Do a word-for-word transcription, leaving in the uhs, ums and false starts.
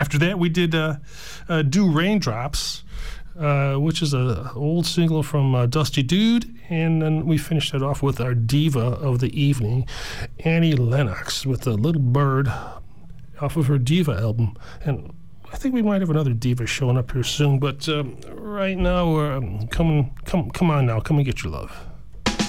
After that, we did uh, uh, Do Raindrops, uh, which is an old single from uh, Dusty Dude. And then we finished it off with our diva of the evening, Annie Lennox, with a Little Bird off of her Diva album. And I think we might have another diva showing up here soon. But um, right now, we're um, coming, come, come on now, come and get your love.